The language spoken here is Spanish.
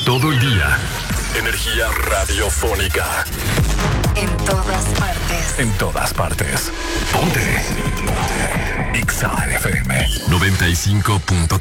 todo el día. Energía radiofónica. En todas partes. En todas partes. Ponte. Exa FM 95.3.